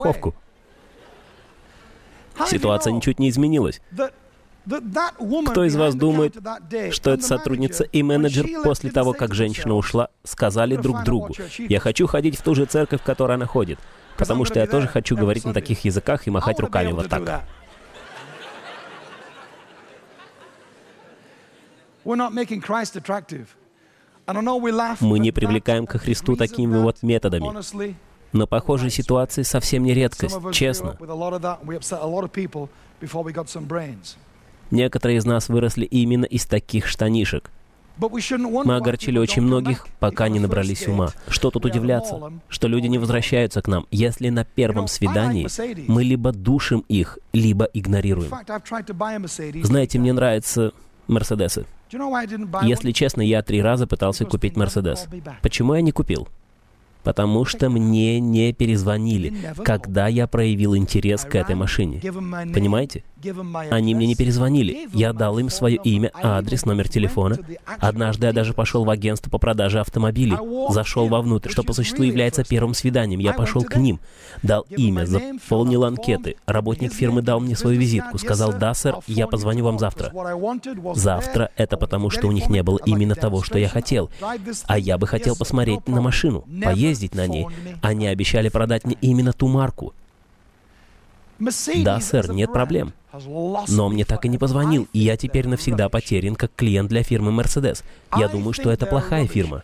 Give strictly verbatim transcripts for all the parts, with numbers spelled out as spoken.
страховку. Ситуация ничуть не изменилась. Кто из вас думает, что эта сотрудница и менеджер после того, как женщина ушла, сказали друг другу: «Я хочу ходить в ту же церковь, в которой она ходит, потому что я тоже хочу говорить на таких языках и махать руками вот так». Мы не привлекаем ко Христу такими вот методами. Но похожие ситуации совсем не редкость, честно. Некоторые из нас выросли именно из таких штанишек. Мы огорчили очень многих, пока не набрались ума. Что тут удивляться? Что люди не возвращаются к нам, если на первом свидании мы либо душим их, либо игнорируем. Знаете, мне нравятся Мерседесы. Если честно, я три раза пытался купить Мерседес. Почему я не купил? Потому что мне не перезвонили, когда я проявил интерес к этой машине. Понимаете? Они мне не перезвонили. Я дал им свое имя, адрес, номер телефона. Однажды я даже пошел в агентство по продаже автомобилей. Зашел вовнутрь, что по существу является первым свиданием. Я пошел к ним, дал имя, заполнил анкеты. Работник фирмы дал мне свою визитку. Сказал: «Да, сэр, я позвоню вам завтра». Завтра — это потому, что у них не было именно того, что я хотел. А я бы хотел посмотреть на машину, поездить на ней. Они обещали продать мне именно ту марку. Да, сэр, нет проблем. Но мне так и не позвонил, и я теперь навсегда потерян как клиент для фирмы Mercedes. Я думаю, что это плохая фирма.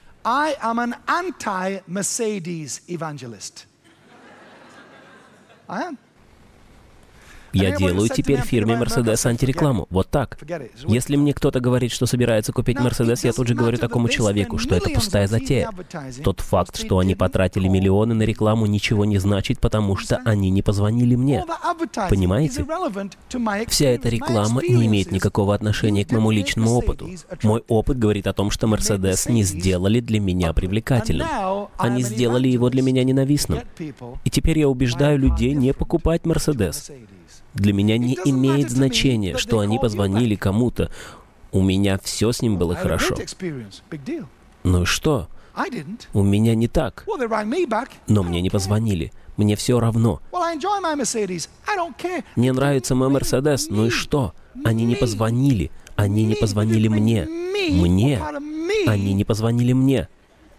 Я делаю теперь фирме Mercedes антирекламу. Вот так. Если мне кто-то говорит, что собирается купить Mercedes, я тут же говорю такому человеку, что это пустая затея. Тот факт, что они потратили миллионы на рекламу, ничего не значит, потому что они не позвонили мне. Понимаете? Вся эта реклама не имеет никакого отношения к моему личному опыту. Мой опыт говорит о том, что Mercedes не сделали для меня привлекательным. Они сделали его для меня ненавистным. И теперь я убеждаю людей не покупать Mercedes. Для меня не имеет значения, что они позвонили кому-то. У меня все с ним было хорошо. Ну и что? У меня не так. Но мне не позвонили. Мне все равно. Мне нравится мой Мерседес. Ну и что? Они не позвонили. Они не позвонили мне. Мне. Они не позвонили мне.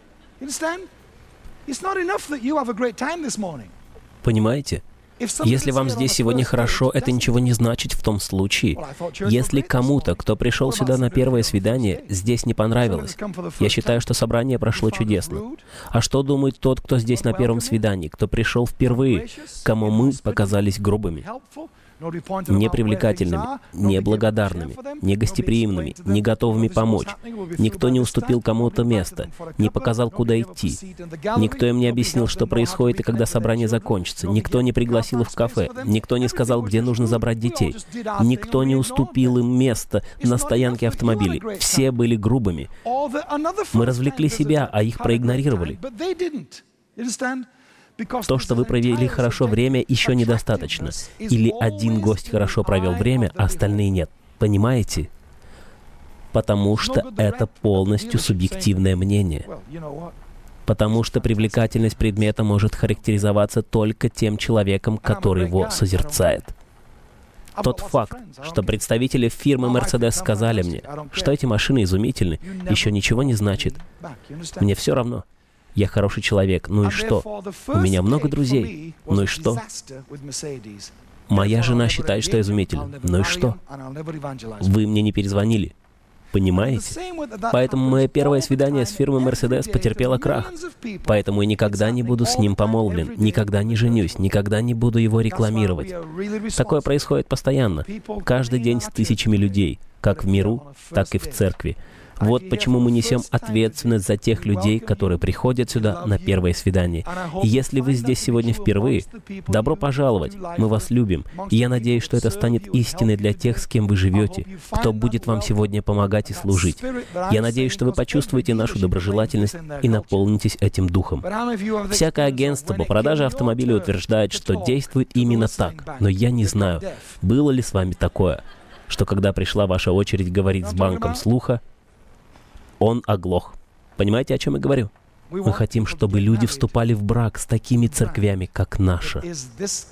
Понимаете? Если вам здесь сегодня хорошо, это ничего не значит в том случае. Если кому-то, кто пришел сюда на первое свидание, здесь не понравилось, я считаю, что собрание прошло чудесно. А что думает тот, кто здесь на первом свидании, кто пришел впервые, кому мы показались грубыми, непривлекательными, неблагодарными, негостеприимными, не готовыми помочь? Никто не уступил кому-то место, не показал, куда идти. Никто им не объяснил, что происходит и когда собрание закончится. Никто не пригласил их в кафе. Никто не сказал, где нужно забрать детей. Никто не уступил им место на стоянке автомобилей. Все были грубыми. Мы развлекли себя, а их проигнорировали. То, что вы провели хорошо время, еще недостаточно. Или один гость хорошо провел время, а остальные нет. Понимаете? Потому что это полностью субъективное мнение. Потому что привлекательность предмета может характеризоваться только тем человеком, который его созерцает. Тот факт, что представители фирмы Mercedes сказали мне, что эти машины изумительны, еще ничего не значит. Мне все равно. Я хороший человек, ну и что? У меня много друзей, ну и что? Моя жена считает, что я изумителен, ну и что? Вы мне не перезвонили. Понимаете? Поэтому мое первое свидание с фирмой Mercedes потерпело крах. Поэтому я никогда не буду с ним помолвлен, никогда не женюсь, никогда не буду его рекламировать. Такое происходит постоянно, каждый день с тысячами людей, как в миру, так и в церкви. Вот почему мы несем ответственность за тех людей, которые приходят сюда на первое свидание. И если вы здесь сегодня впервые, добро пожаловать, мы вас любим. И я надеюсь, что это станет истиной для тех, с кем вы живете, кто будет вам сегодня помогать и служить. Я надеюсь, что вы почувствуете нашу доброжелательность и наполнитесь этим духом. Всякое агентство по продаже автомобилей утверждает, что действует именно так, но я не знаю, было ли с вами такое, что когда пришла ваша очередь говорить с банком слуха, он оглох. Понимаете, о чем я говорю? Мы хотим, чтобы люди вступали в брак с такими церквями, как наша.